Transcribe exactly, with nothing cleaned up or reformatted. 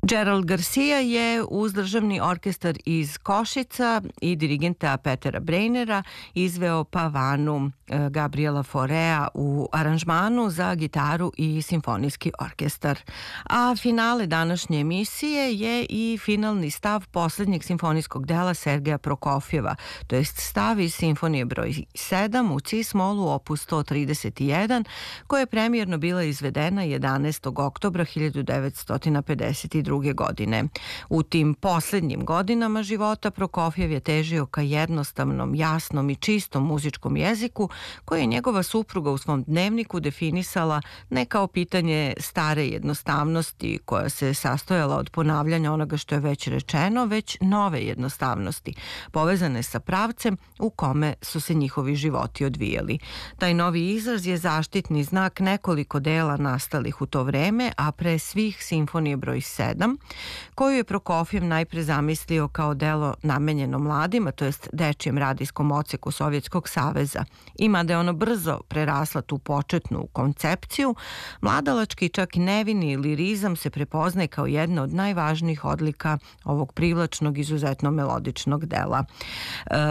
Gerald Garcia je uz državni orkestar iz Košica i dirigenta Petera Brejnera izveo Pavanu Gabriela Faurea u aranžmanu za gitaru i simfonijski orkestar. A finale današnje emisije je i finalni stav poslednjeg simfonijskog dela Sergeja Prokofjeva, to jest stav iz simfonije broj sedam u cis-molu opus sto trideset jedan, koja je premijerno bila izvedena jedanaestog oktobra hiljadu devetsto pedeset druge. godine. U tim poslednjim godinama života Prokofjev je težio ka jednostavnom, jasnom i čistom muzičkom jeziku koje je njegova supruga u svom dnevniku definisala ne kao pitanje stare jednostavnosti koja se sastojala od ponavljanja onoga što je već rečeno, već nove jednostavnosti, povezane sa pravcem u kome su se njihovi životi odvijali. Taj novi izraz je zaštitni znak nekoliko dela nastalih u to vreme, a pre svih simfonije broj sedam, koju je Prokofjev najpre zamislio kao delo namenjeno mladima, to jest dečijem radijskom odseku Sovjetskog saveza. I mada je ono brzo prerasla tu početnu koncepciju, mladalački čak nevini lirizam se prepoznaje kao jedna od najvažnijih odlika ovog privlačnog, izuzetno melodičnog dela.